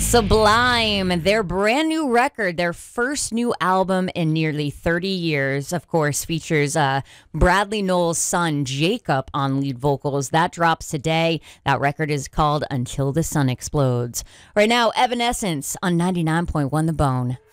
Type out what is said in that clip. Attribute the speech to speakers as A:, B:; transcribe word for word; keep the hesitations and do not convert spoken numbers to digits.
A: Sublime, their brand new record, their first new album in nearly thirty years, of course, features uh, Bradley Nowell's son, Jacob, on lead vocals. That drops today. That record is called Until the Sun Explodes. Right now, Evanescence on ninety-nine point one The Bone.